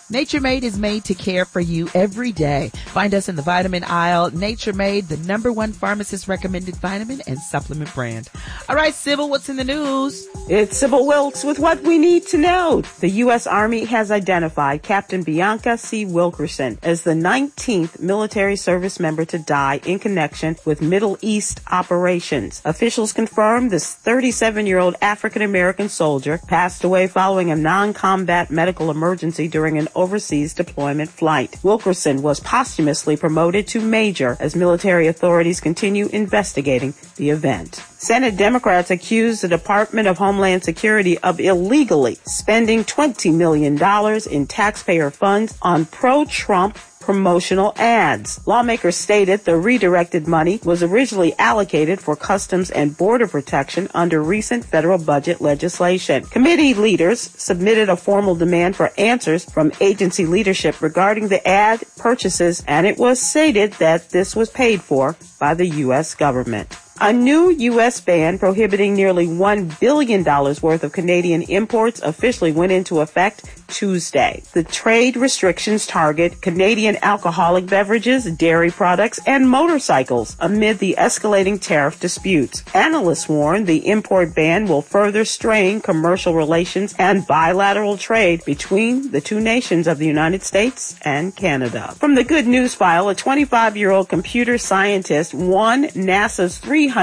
Nature Made is made to care for you every day. Find us in the vitamin aisle. Nature Made, the #1 pharmacist recommended vitamin and supplement brand. All right, Sybil, what's in the news? It's Sybil Wilkes with what we need to know. The U.S. Army has identified Captain Bianca C. Wilkerson as the 19th military service member to die in connection with Middle East operations. Officials confirmed this 37-year-old African-American soldier passed away following a non-combat medical emergency during an overseas deployment flight. Wilkerson was posthumously promoted to major as military authorities continue investigating the event. Senate Democrats accused the Department of Homeland Security of illegally spending $20 million in taxpayer funds on pro-Trump promotional ads. Lawmakers stated the redirected money was originally allocated for Customs and Border Protection under recent federal budget legislation. Committee leaders submitted a formal demand for answers from agency leadership regarding the ad purchases, and it was stated that this was paid for by the U.S. government. A new U.S. ban prohibiting nearly $1 billion worth of Canadian imports officially went into effect Tuesday. The trade restrictions target Canadian alcoholic beverages, dairy products, and motorcycles amid the escalating tariff disputes. Analysts warn the import ban will further strain commercial relations and bilateral trade between the two nations of the United States and Canada. From the Good News File, a 25-year-old computer scientist won NASA's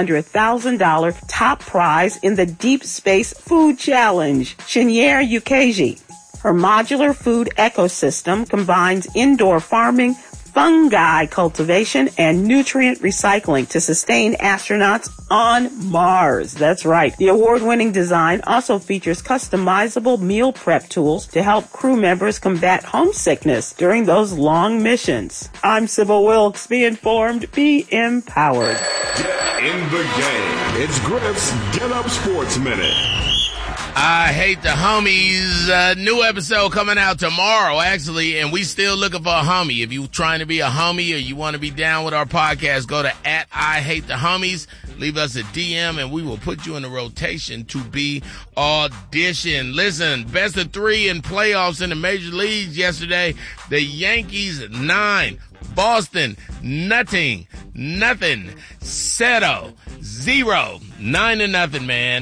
$300,000 top prize in the Deep Space Food Challenge. Shinyere Yukeji. Her modular food ecosystem combines indoor farming, fungi cultivation, and nutrient recycling to sustain astronauts on Mars. That's right. The award-winning design also features customizable meal prep tools to help crew members combat homesickness during those long missions. I'm Sybil Wilkes. Be informed, be empowered. Get in the game. It's Griff's Get Up Sports Minute. I Hate the Homies, new episode coming out tomorrow, actually, and we still looking for a homie. If you trying to be a homie or you want to be down with our podcast, go to @IHateTheHomies, leave us a DM, and we will put you in the rotation to be auditioned. Listen, best of 3 in playoffs in the major leagues yesterday. The Yankees 9, Boston nothing, 0, 9-0, man.